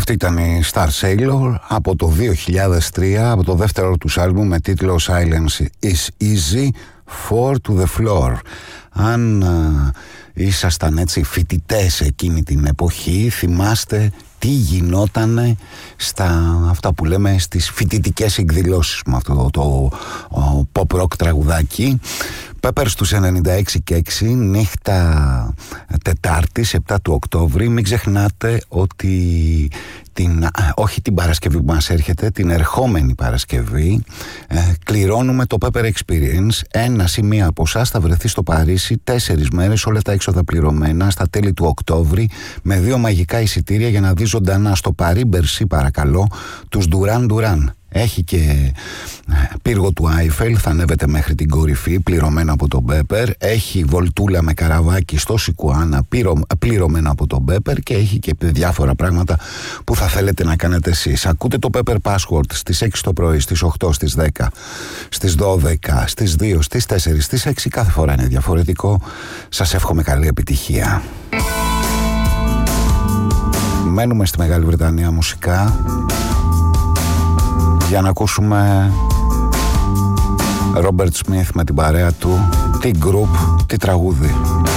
Αυτή ήταν η Star Sailor από το 2003, από το δεύτερο τους άλμπουμ με τίτλο Silence is Easy, Four to the Floor. Αν ήσασταν έτσι φοιτητές εκείνη την εποχή, θυμάστε τι γινότανε στα αυτά που λέμε στις φοιτητικές εκδηλώσεις με αυτό το pop rock τραγουδάκι. Peppers στους 96 και 6, νύχτα Τετάρτης 7 του Οκτώβρη. Μην ξεχνάτε ότι όχι την Παρασκευή που μας έρχεται, την ερχόμενη Παρασκευή κληρώνουμε το Pepper Experience. Ένας ή μία από εσάς θα βρεθεί στο Παρίσι 4 μέρες, όλα τα έξοδα πληρωμένα, στα τέλη του Οκτώβρη, με 2 μαγικά εισιτήρια για να δει ζωντανά στο Παρί Μπερσί, παρακαλώ, τους Duran Duran. Έχει και πύργο του Άιφελ, θα ανέβετε μέχρι την κορυφή, πληρωμένο από τον Pepper. Έχει βολτούλα με καραβάκι στο Σικουάνα, πληρωμένο από τον Pepper, και έχει και διάφορα πράγματα που θα θέλετε να κάνετε εσείς. Ακούτε το Pepper Password στις 6 το πρωί, στις 8, στις 10, στις 12, στις 2, στις 4, στις 6. Κάθε φορά είναι διαφορετικό. Σας εύχομαι καλή επιτυχία. Μένουμε στη Μεγάλη Βρετανία μουσικά για να ακούσουμε Robert Smith με την παρέα του. Τι group, τι τραγούδι.